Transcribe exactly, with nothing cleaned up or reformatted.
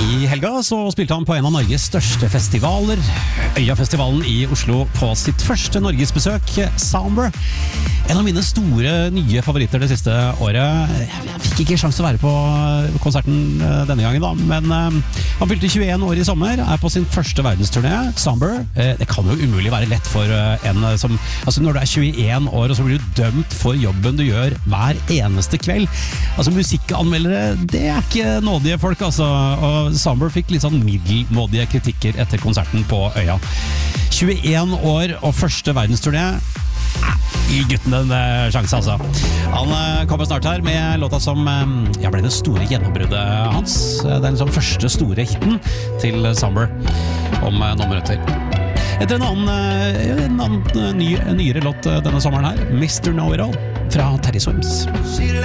I helga så spilte han på en av Norges største festivaler, Øyafestivalen i Oslo, på sitt første Norgesbesøk, Soundber. En av mine store nye favoritter det siste året. Jeg fikk ikke sjanse å være på konserten denne gangen da, men uh, han fylte tjueen år i sommer, er på sin første verdensturné, Soundber. Uh, det kan jo umulig være lett for uh, en som, altså når du er tjueen år og så blir du dømt for jobben du gjør hver eneste kveld. Altså musikkanmeldere, det er ikke nådige folk, altså, og Soundber fikk litt sånn middelmådige kritikker etter konserten på Øya. tjueen år og første verdensturné. Gi gutten en uh, sjanse, altså. Han uh, kommer snart her med låta som um, ja, ble det store gjennombruddet hans. Det er liksom første store hitten til Soundber om uh, noen minutter. Etter en annen, uh, en annen uh, ny, nyere låt uh, denne sommeren her, mister Know It All fra Terry Swims.